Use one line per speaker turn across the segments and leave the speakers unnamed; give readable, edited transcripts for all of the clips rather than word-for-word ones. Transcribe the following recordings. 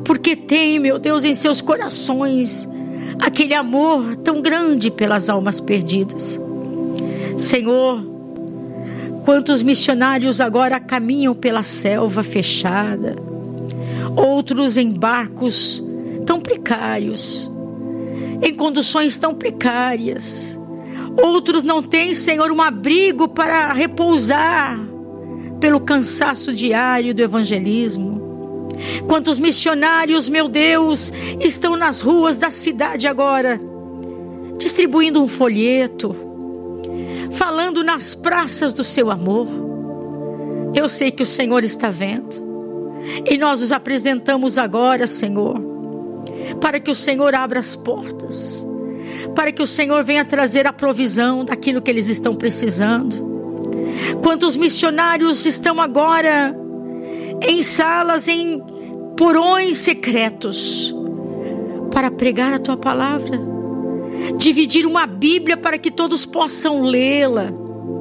porque tem, meu Deus, em seus corações aquele amor tão grande pelas almas perdidas. Senhor, quantos missionários agora caminham pela selva fechada, outros em barcos tão precários, em condições tão precárias. Outros não têm, Senhor, um abrigo para repousar pelo cansaço diário do evangelismo. Quantos missionários, meu Deus, estão nas ruas da cidade agora, distribuindo um folheto, falando nas praças do seu amor. Eu sei que o Senhor está vendo, e nós os apresentamos agora, Senhor, para que o Senhor abra as portas, para que o Senhor venha trazer a provisão daquilo que eles estão precisando. Quantos missionários estão agora em salas, em porões secretos, para pregar a tua palavra, dividir uma Bíblia para que todos possam lê-la.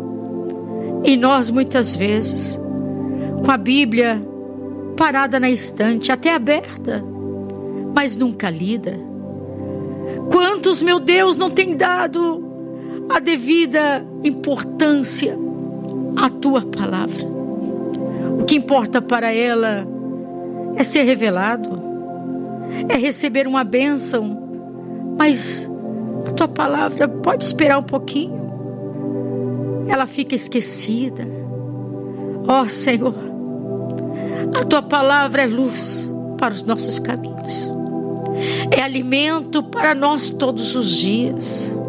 E nós muitas vezes, com a Bíblia parada na estante, até aberta, mas nunca lida. Quantos, meu Deus, não têm dado a devida importância à tua palavra? O que importa para ela é ser revelado, é receber uma bênção, mas a tua palavra pode esperar um pouquinho, ela fica esquecida. Ó Senhor, a tua palavra é luz para os nossos caminhos, é alimento para nós todos os dias.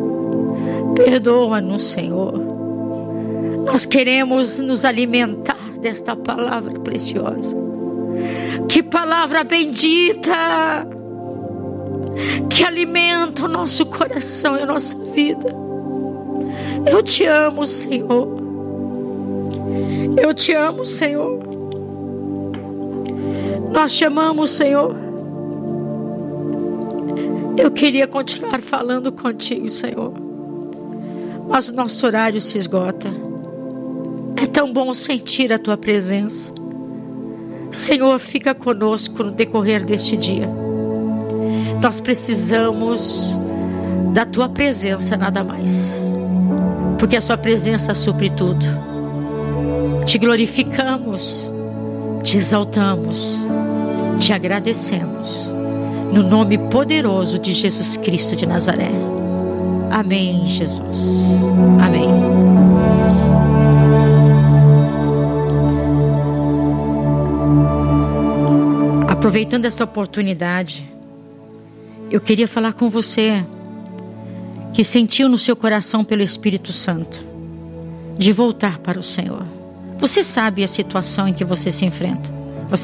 Perdoa-nos, Senhor. Nós queremos nos alimentar desta palavra preciosa. Que palavra bendita, que alimenta o nosso coração e a nossa vida. Eu te amo, Senhor. Eu te amo, Senhor. Nós te amamos, Senhor. Eu queria continuar falando contigo, Senhor, mas o nosso horário se esgota. É tão bom sentir a tua presença. Senhor, fica conosco no decorrer deste dia. Nós precisamos da tua presença, nada mais, porque a sua presença supre tudo. Te glorificamos, te exaltamos, te agradecemos, no nome poderoso de Jesus Cristo de Nazaré. Amém, Jesus. Amém. Aproveitando essa oportunidade, eu queria falar com você que sentiu no seu coração pelo Espírito Santo de voltar para o Senhor. Você sabe a situação em que você enfrenta.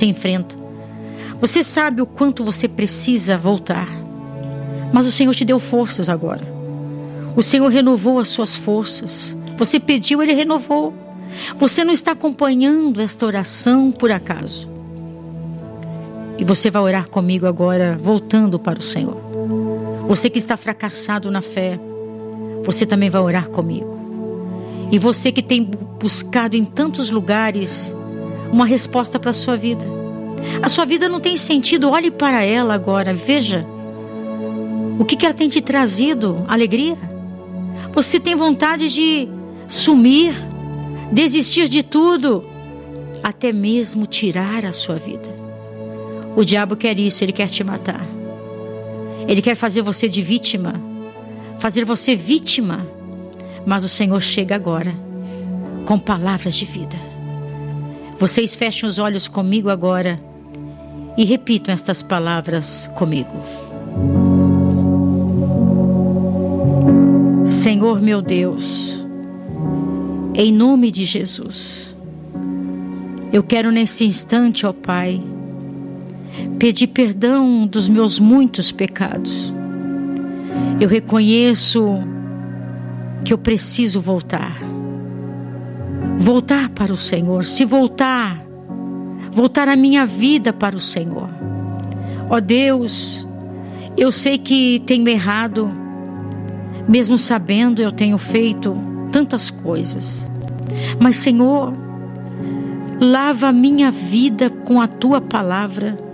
Você sabe o quanto você precisa voltar. Mas o Senhor te deu forças agora. O Senhor renovou as suas forças. Você pediu, Ele renovou. Você não está acompanhando esta oração por acaso. E você vai orar comigo agora, voltando para o Senhor. Você que está fracassado na fé, você também vai orar comigo. E você que tem buscado em tantos lugares uma resposta para a sua vida. A sua vida não tem sentido, olhe para ela agora, veja. O que ela tem te trazido? Alegria? Você tem vontade de sumir, desistir de tudo, até mesmo tirar a sua vida. O diabo quer isso, ele quer te matar. Ele quer fazer você de vítima, fazer você vítima. Mas o Senhor chega agora com palavras de vida. Vocês fechem os olhos comigo agora e repitam estas palavras comigo. Senhor meu Deus, em nome de Jesus, eu quero nesse instante, ó Pai, pedir perdão dos meus muitos pecados. Eu reconheço que eu preciso voltar para o Senhor. Se voltar a minha vida para o Senhor. Ó Deus, eu sei que tenho errado, mesmo sabendo eu tenho feito tantas coisas, mas Senhor, lava a minha vida com a tua palavra.